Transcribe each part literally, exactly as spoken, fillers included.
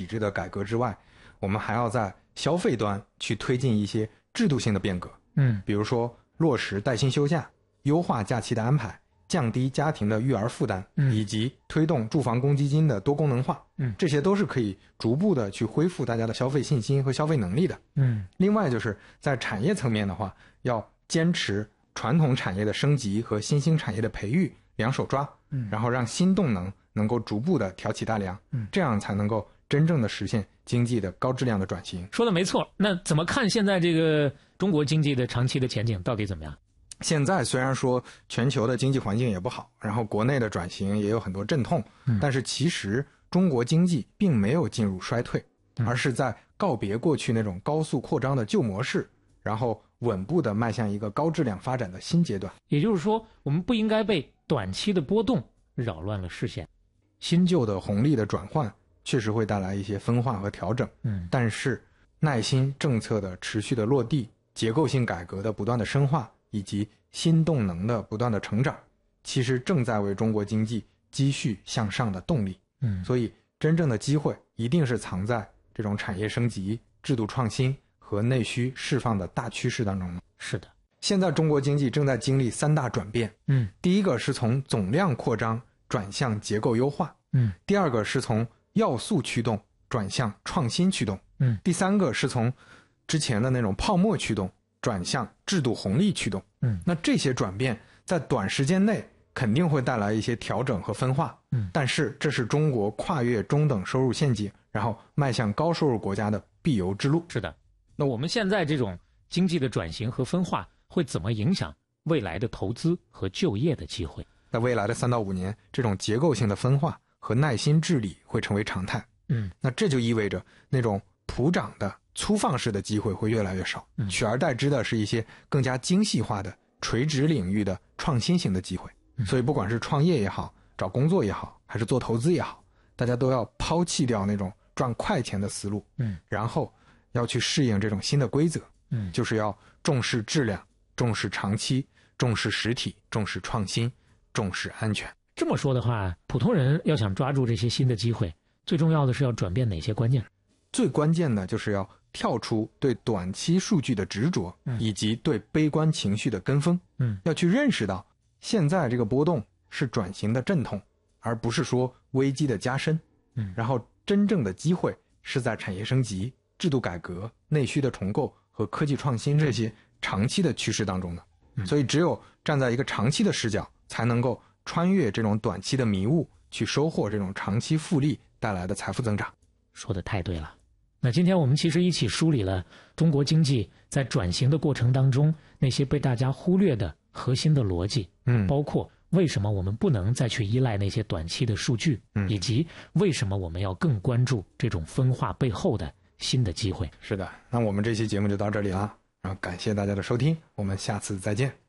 制的改革之外，我们还要在消费端去推进一些制度性的变革。 嗯， 比如说落实带薪休假，优化假期的安排，降低家庭的育儿负担， 嗯， 以及推动住房公积金的多功能化， 嗯， 这些都是可以逐步的去恢复大家的消费信心和消费能力的。 嗯， 另外就是在产业层面的话，要坚持传统产业的升级和新兴产业的培育两手抓， 嗯， 然后让新动能能够逐步的挑起大梁， 嗯， 这样才能够真正的实现经济的高质量的转型。 说的没错。那怎么看现在这个中国经济的长期的前景到底怎么样？ 现在虽然说全球的经济环境也不好，然后国内的转型也有很多阵痛， 嗯， 但是其实中国经济并没有进入衰退， 嗯， 而是在告别过去那种高速扩张的旧模式，然后稳步的迈向一个高质量发展的新阶段。 也就是说，我们不应该被短期的波动扰乱了视线。 新旧的红利的转换确实会带来一些分化和调整， 嗯， 但是耐心政策的持续的落地，结构性改革的不断的深化，以及新动能的不断的成长，其实正在为中国经济积蓄向上的动力。 嗯， 所以真正的机会一定是藏在这种产业升级、制度创新和内需释放的大趋势当中。 是的， 现在中国经济正在经历三大转变。 嗯， 第一个是从总量扩张转向结构优化。 嗯， 第二个是从要素驱动转向创新驱动。 嗯， 第三个是从之前的那种泡沫驱动转向制度红利驱动。 嗯， 那这些转变在短时间内肯定会带来一些调整和分化。 嗯， 但是这是中国跨越中等收入陷阱，然后迈向高收入国家的必由之路。 是的。那我们现在这种经济的转型和分化会怎么影响未来的投资和就业的机会？ 在未来的三到五年，这种结构性的分化和耐心治理会成为常态。 嗯， 那这就意味着那种普涨的粗放式的机会会越来越少， 嗯， 取而代之的是一些更加精细化的垂直领域的创新型的机会。 嗯， 所以不管是创业也好，找工作也好，还是做投资也好，大家都要抛弃掉那种赚快钱的思路， 嗯， 然后要去适应这种新的规则， 嗯， 就是要重视质量，重视长期，重视实体，重视创新，重视安全。 这么说的话，普通人要想抓住这些新的机会，最重要的是要转变哪些观念？ 最关键的就是要跳出对短期数据的执着， 嗯， 以及对悲观情绪的跟风。 嗯， 要去认识到现在这个波动是转型的阵痛，而不是说危机的加深。 嗯， 然后真正的机会是在产业升级、制度改革、内需的重构和科技创新这些长期的趋势当中的。 嗯， 所以只有站在一个长期的视角，才能够穿越这种短期的迷雾，去收获这种长期复利带来的财富增长。 说得太对了。那今天我们其实一起梳理了中国经济在转型的过程当中那些被大家忽略的核心的逻辑， 嗯， 包括为什么我们不能再去依赖那些短期的数据， 嗯， 以及为什么我们要更关注这种分化背后的新的机会。 是的，那我们这期节目就到这里了，然后感谢大家的收听，我们下次再见。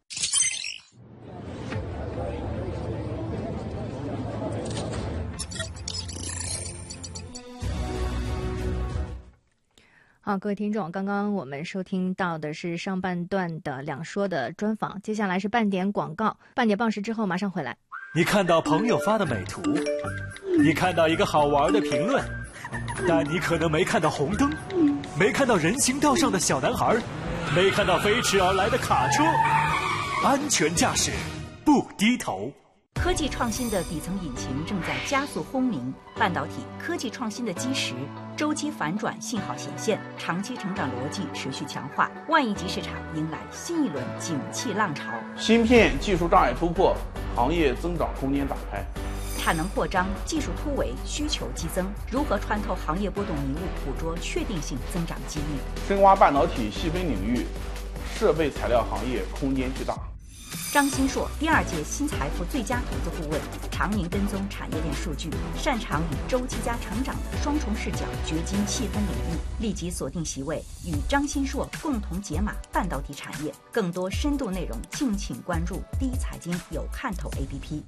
好，各位听众，刚刚我们收听到的是上半段的两说的专访，接下来是半点广告，半点报时之后马上回来。 你看到朋友发的美图，你看到一个好玩的评论，但你可能没看到红灯，没看到人行道上的小男孩，没看到飞驰而来的卡车。安全驾驶，不低头。 科技创新的底层引擎正在加速轰鸣，半导体科技创新的基石周期反转信号显现，长期成长逻辑持续强化，万亿级市场迎来新一轮景气浪潮。 芯片技术障碍突破，行业增长空间打开。 产能扩张，技术突围，需求激增，如何穿透行业波动迷雾，捕捉确定性增长机遇？ 深挖半导体细分领域，设备材料行业空间巨大。 张新硕，第二届新财富最佳投资顾问，常年跟踪产业链数据，擅长以周期加成长的双重视角掘金细分领域。立即锁定席位，与张新硕共同解码半导体产业。更多深度内容，敬请关注第一财经有看头 A P P。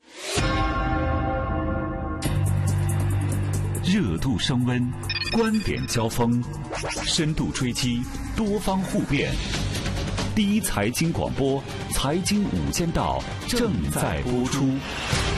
热度升温，观点交锋，深度追击，多方互辩。第一财经广播，财经无间道正在播出。